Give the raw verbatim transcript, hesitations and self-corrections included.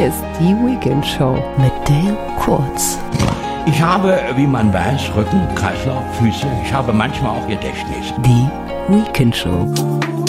ist die Weekend Show mit Dale Kurz. Ich habe, wie man weiß, Rücken, Kreislauf, Füße. Ich habe manchmal auch Gedächtnis. Die Weekend Show.